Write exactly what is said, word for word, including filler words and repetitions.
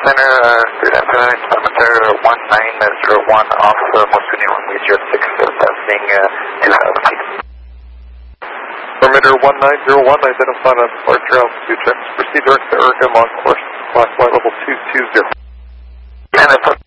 Center, uh, good afternoon, Telemeter one nine zero one off uh, Mosuni runway zero six, uh, passing uh, two thousand feet. Telemeter one nine zero one, identified on departure altitude checks. Proceed direct to Ercam on course, clock flight level two two zero. And it's